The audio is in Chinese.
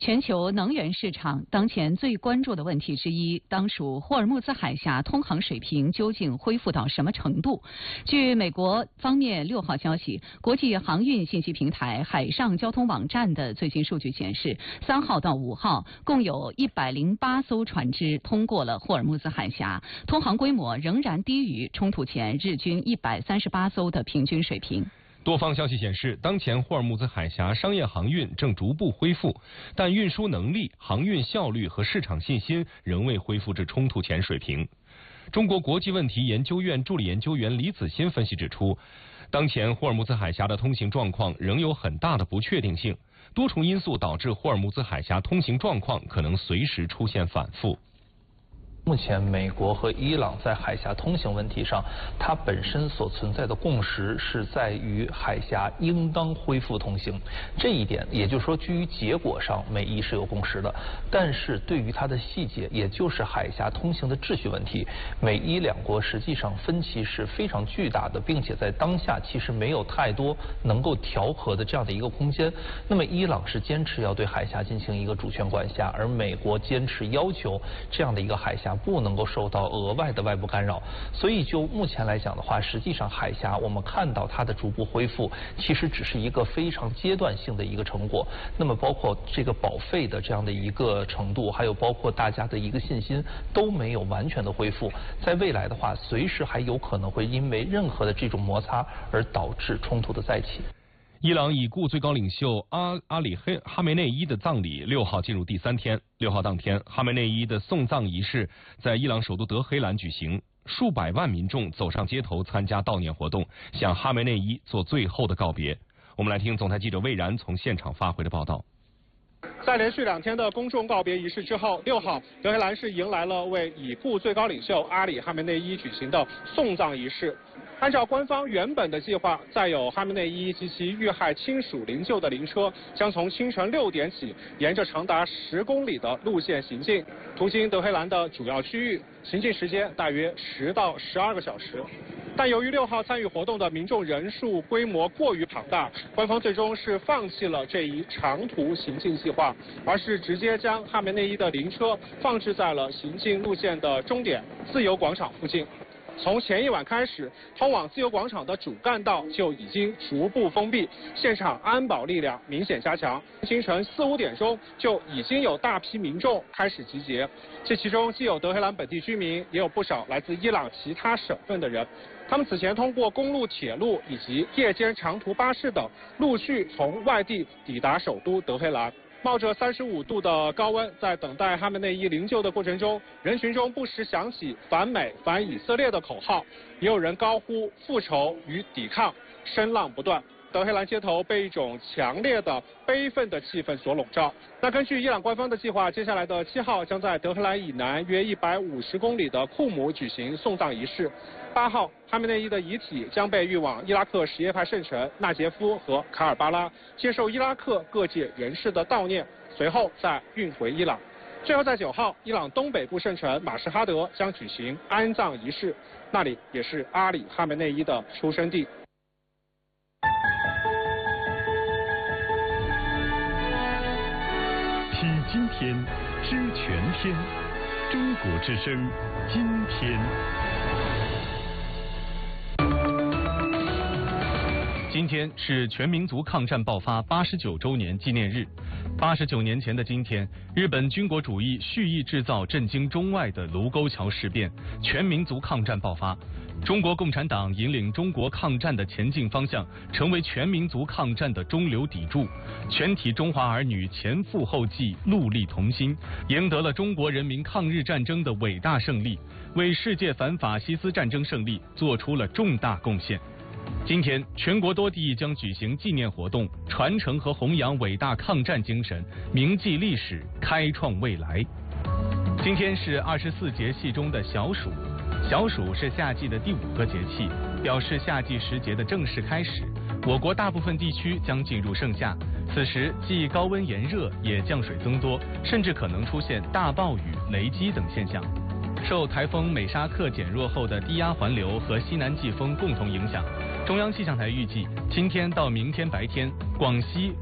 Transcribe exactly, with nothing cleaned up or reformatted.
全球能源市场当前最关注的问题之一，当属霍尔木兹海峡通航水平究竟恢复到什么程度？据美国方面六号消息，国际航运信息平台海上交通网站的最新数据显示，三号到五号共有一百零八艘船只通过了霍尔木兹海峡，通航规模仍然低于冲突前日均一百三十八艘的平均水平。 多方消息显示，当前霍尔木兹海峡商业航运正逐步恢复，但运输能力、航运效率和市场信心仍未恢复至冲突前水平。中国国际问题研究院助理研究员李子欣分析指出，当前霍尔木兹海峡的通行状况仍有很大的不确定性，多重因素导致霍尔木兹海峡通行状况可能随时出现反复。 目前，美国和伊朗在海峡通行问题上，它本身所存在的共识是在于海峡应当恢复通行。这一点，也就是说，基于结果上，美伊是有共识的。但是对于它的细节，也就是海峡通行的秩序问题，美伊两国实际上分歧是非常巨大的，并且在当下其实没有太多能够调和的这样的一个空间。那么，伊朗是坚持要对海峡进行一个主权管辖，而美国坚持要求这样的一个海峡不能够受到额外的外部干扰，所以就目前来讲的话，实际上海峡我们看到它的逐步恢复，其实只是一个非常阶段性的一个成果。那么包括这个保费的这样的一个程度，还有包括大家的一个信心都没有完全的恢复。在未来的话，随时还有可能会因为任何的这种摩擦而导致冲突的再起。 伊朗已故最高领袖阿阿里黑哈梅内伊的葬礼六号进入第三天。六号当天，哈梅内伊的送葬仪式在伊朗首都德黑兰举行，数百万民众走上街头参加悼念活动，向哈梅内伊做最后的告别。我们来听总台记者魏然从现场发回的报道。 在连续两天的公众告别仪式之后，六号德黑兰市迎来了为已故最高领袖阿里哈梅内伊举行的送葬仪式。按照官方原本的计划，载有哈梅内伊及其遇害亲属灵柩的灵车将从清晨六点起，沿着长达十公里的路线行进，途经德黑兰的主要区域，行进时间大约十到十二个小时。但由于六号参与活动的民众人数规模过于庞大，官方最终是放弃了这一长途行进计划，而是直接将哈梅内伊的灵车放置在了行进路线的终点自由广场附近。从前一晚开始，通往自由广场的主干道就已经逐步封闭，现场安保力量明显加强。清晨四五点钟就已经有大批民众开始集结，这其中既有德黑兰本地居民，也有不少来自伊朗其他省份的人。他们此前通过公路、铁路以及夜间长途巴士等，陆续从外地抵达首都德黑兰。冒着三十五度的高温，在等待哈梅内伊灵柩的过程中，人群中不时响起反美、反以色列的口号，也有人高呼复仇与抵抗，声浪不断。德黑兰街头被一种强烈的悲愤的气氛所笼罩。那根据伊朗官方的计划，接下来的七号将在德黑兰以南约一百五十公里的库姆举行送葬仪式。八号，哈梅内伊的遗体将被运往伊拉克什叶派圣城纳杰夫和卡尔巴拉，接受伊拉克各界人士的悼念，随后再运回伊朗。最后在九号，伊朗东北部圣城马什哈德将举行安葬仪式，那里也是阿里哈梅内伊的出生地。 听今天，知全天，中国之声，今天。 今天是全民族抗战爆发八十九周年纪念日。八十九年前的今天，日本军国主义蓄意制造震惊中外的卢沟桥事变，全民族抗战爆发。中国共产党引领中国抗战的前进方向，成为全民族抗战的中流砥柱。全体中华儿女前赴后继，戮力同心，赢得了中国人民抗日战争的伟大胜利，为世界反法西斯战争胜利做出了重大贡献。今天，全国多地将举行纪念活动，传承和弘扬伟大抗战精神，铭记历史，开创未来。今天是二十四节气中的小暑，小暑是夏季的第五个节气，表示夏季时节的正式开始。我国大部分地区将进入盛夏，此时既高温炎热，也降水增多，甚至可能出现大暴雨、雷击等现象。受台风美沙克减弱后的低压环流和西南季风共同影响，中央气象台预计，今天到明天白天，广西